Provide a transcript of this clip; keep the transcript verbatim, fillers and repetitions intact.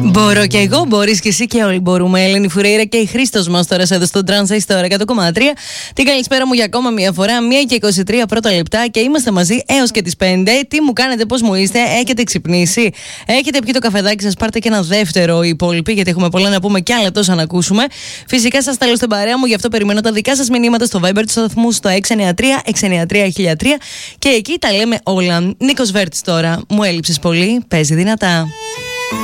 Μπορώ και εγώ, μπορείς και εσύ και όλοι μπορούμε. Ελένη Φουρέιρα και η Χρήστος μας τώρα εδώ στο Transistor εκατό κόμμα τρία. Την καλησπέρα μου για ακόμα μια φορά. μία και είκοσι τρία πρώτα λεπτά και είμαστε μαζί έως και τις πέντε. Τι μου κάνετε, πώς μου είστε, έχετε ξυπνήσει, έχετε πιει το καφεδάκι σας, πάρτε και ένα δεύτερο οι υπόλοιποι, γιατί έχουμε πολλά να πούμε και άλλα τόσα να ακούσουμε. Φυσικά σας στέλνω στην παρέα μου, γι' αυτό περιμένω τα δικά σας μηνύματα στο Viber του σταθμού στο έξι εννιά τρία έξι εννιά τρία χίλια τρία και εκεί τα λέμε όλα. Νίκος Βέρτης τώρα, μου έλειψες πολύ, παίζει δυνατά.